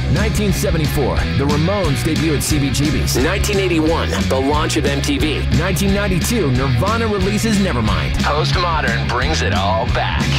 1974, the Ramones debut at CBGB's. 1981, the launch of MTV. 1992, Nirvana releases Nevermind. Postmodern brings it all back.